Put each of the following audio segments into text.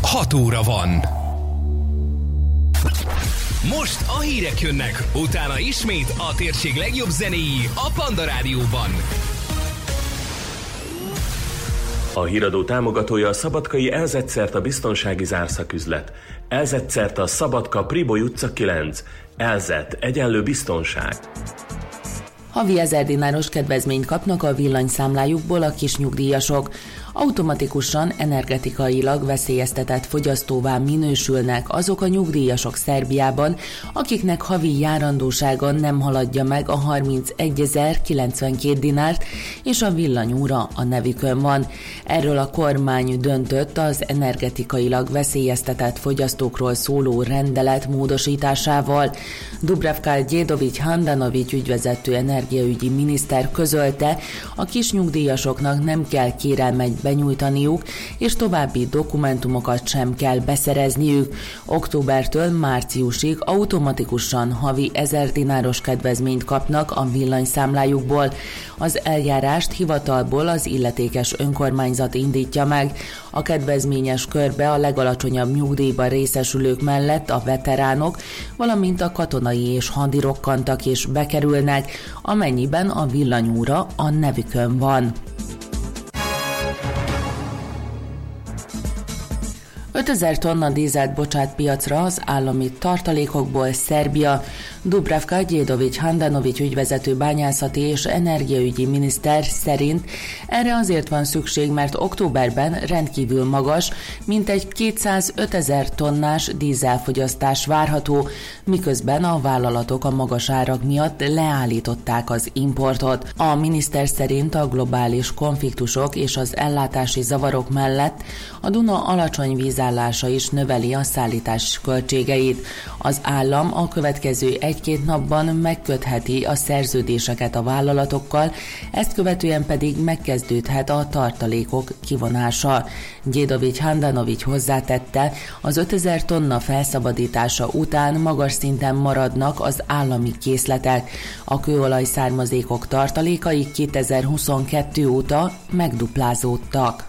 6 óra van. Most a hírek jönnek, utána ismét a térség legjobb zenéi a Panda Rádióban. A híradó támogatója a szabadkai Elzetszerta biztonsági zárszaküzlet. Elzetszerta Szabadka Priboly utca 9. Elzet egyenlő biztonság. Havi 1000 dináros kedvezményt kapnak a villanyszámlájukból a kisnyugdíjasok. Automatikusan energetikailag veszélyeztetett fogyasztóvá minősülnek azok a nyugdíjasok Szerbiában, akiknek havi járandósága nem haladja meg a 31.092 dinárt, és a villanyóra a nevükön van. Erről a kormány döntött az energetikailag veszélyeztetett fogyasztókról szóló rendelet módosításával. Dubravka Djedovic Handanovic ügyvezető energiaügyi miniszter közölte, a kisnyugdíjasoknak nem kell kérelmet benyújtaniuk, és további dokumentumokat sem kell beszerezniük. Októbertől márciusig automatikusan havi 1000 dináros kedvezményt kapnak a villanyszámlájukból. Az eljárást hivatalból az illetékes önkormányzat indítja meg. A kedvezményes körbe a legalacsonyabb nyugdíjban részesülők mellett a veteránok, valamint a katonai és hadirokkantak is bekerülnek, amennyiben a villanyóra a nevükön van. 5000 tonna dízelt bocsát piacra az állami tartalékokból Szerbia. Dubravka Djedovic Handanovic ügyvezető bányászati és energiaügyi miniszter szerint erre azért van szükség, mert októberben rendkívül magas, mintegy 205 000 tonnás dízelfogyasztás várható, miközben a vállalatok a magas árak miatt leállították az importot. A miniszter szerint a globális konfliktusok és az ellátási zavarok mellett a Duna alacsony vízállása is növeli a szállítás költségeit. Az állam a következő 1-2 napban megkötheti a szerződéseket a vállalatokkal, ezt követően pedig megkezdődhet a tartalékok kivonása. Djedovic Handanovic hozzátette, az 5000 tonna felszabadítása után magas szinten maradnak az állami készletek. A kőolaj származékok tartalékai 2022 óta megduplázódtak.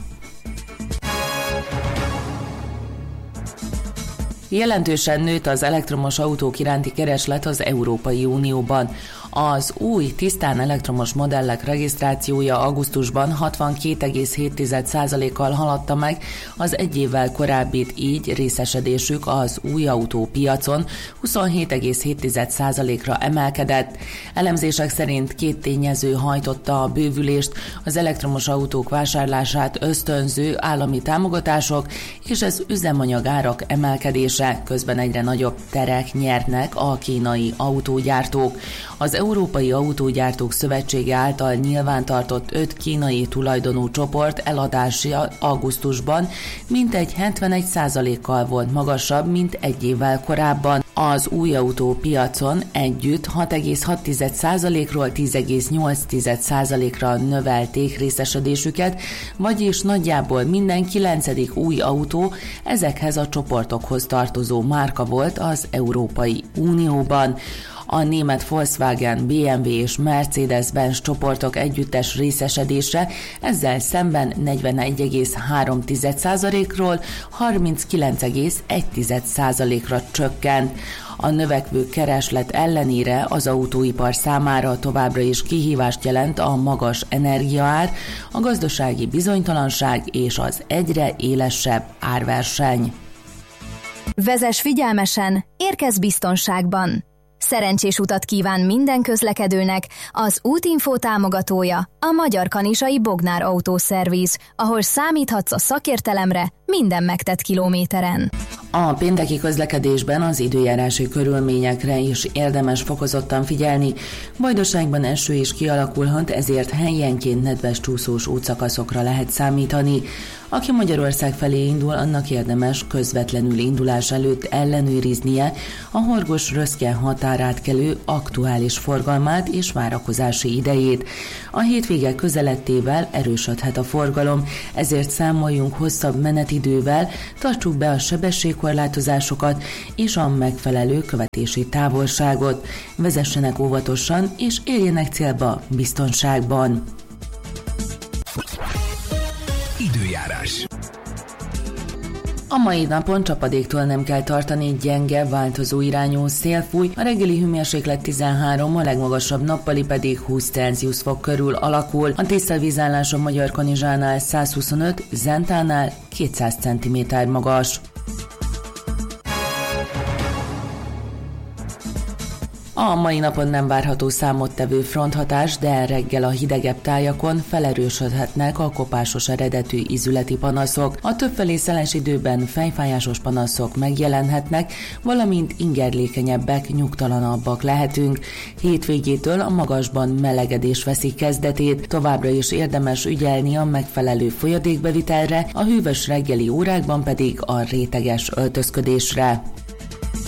Jelentősen nőtt az elektromos autók iránti kereslet az Európai Unióban. Az új, tisztán elektromos modellek regisztrációja augusztusban 62,7%-kal haladta meg az egy évvel korábbit, így részesedésük az új autópiacon 27,7%-ra emelkedett. Elemzések szerint 2 tényező hajtotta a bővülést, az elektromos autók vásárlását ösztönző állami támogatások és az üzemanyagárak emelkedése, közben egyre nagyobb terek nyernek a kínai autógyártók. Az Európai Autógyártók Szövetsége által nyilvántartott 5 kínai tulajdonú csoport eladása augusztusban mintegy 71%-kal volt magasabb, mint egy évvel korábban. Az új autópiacon együtt 6,6%-ról 10,8%-ra növelték részesedésüket, vagyis nagyjából minden 9. új autó ezekhez a csoportokhoz tartozó márka volt az Európai Unióban. A német Volkswagen, BMW és Mercedes-Benz csoportok együttes részesedése ezzel szemben 41,3%-ról 39,1%-ra csökkent. A növekvő kereslet ellenére az autóipar számára továbbra is kihívást jelent a magas energiaár, a gazdasági bizonytalanság és az egyre élesebb árverseny. Vezess figyelmesen, érkezz biztonságban! Szerencsés utat kíván minden közlekedőnek az Útinfo támogatója, a Magyar Kanizsai Bognár Autószerviz, ahol számíthatsz a szakértelemre minden megtett kilométeren. A pénteki közlekedésben az időjárási körülményekre is érdemes fokozottan figyelni. Vajdaságban eső is kialakulhat, ezért helyenként nedves csúszós útszakaszokra lehet számítani. Aki Magyarország felé indul, annak érdemes közvetlenül indulás előtt ellenőriznie a Horgos-Röszke határátkelő aktuális forgalmát és várakozási idejét. A hétvége közelettével erősödhet a forgalom, ezért számoljunk hosszabb menetidővel, tartsuk be a sebességkorlátozásokat és a megfelelő követési távolságot. Vezessenek óvatosan és érjenek célba biztonságban. Időjárás. A mai napon csapadéktól nem kell tartani, gyenge, változó irányú szél fúj, a reggeli hőmérséklet 13, a legmagasabb nappali pedig 20 Celsius fok körül alakul. A tisztelvízállás a Magyarkanizsánál 125, Zentánál 200 cm magas. A mai napon nem várható számottevő fronthatás, de reggel a hidegebb tájakon felerősödhetnek a kopásos eredetű ízületi panaszok. A többfelé szeles időben fejfájásos panaszok megjelenhetnek, valamint ingerlékenyebbek, nyugtalanabbak lehetünk. Hétvégétől a magasban melegedés veszi kezdetét, továbbra is érdemes ügyelni a megfelelő folyadékbevitelre, a hűvös reggeli órákban pedig a réteges öltözködésre.